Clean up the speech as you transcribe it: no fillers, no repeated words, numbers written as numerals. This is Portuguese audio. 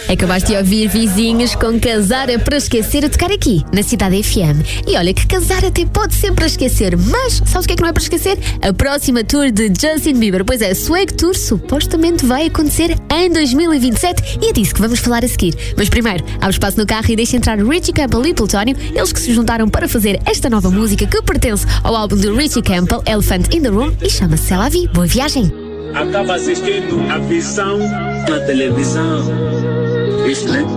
Acabaste de ouvir Vizinhos com Casar é para Esquecer a tocar aqui, na Cidade FM. E olha que casar até pode ser para esquecer, mas sabes o que é que não é para esquecer? A próxima tour de Justin Bieber. Pois é, a Swag Tour supostamente vai acontecer em 2027 e é disso que vamos falar a seguir. Mas primeiro, abre espaço no carro e deixa entrar Richie Campbell e Plutónio, eles que se juntaram para fazer esta nova música que pertence ao álbum de Richie Campbell, Elephant in the Room, e chama-se C'est la vie. Boa viagem! Acaba assistindo a visão na televisão. Isto é